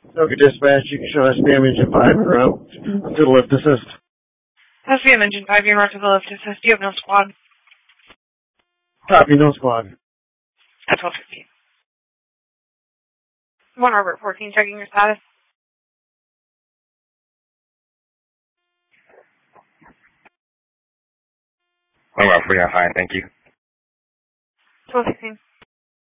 Okay, dispatch, you can show SBM Engine 5 en route to the lift assist. SBM Engine 5, you're marked to the lift assist. You have no squad. Copy, no squad. At 12:15. 1 Robert 14, checking your status. Oh, well, we are fine, thank you. 12:16.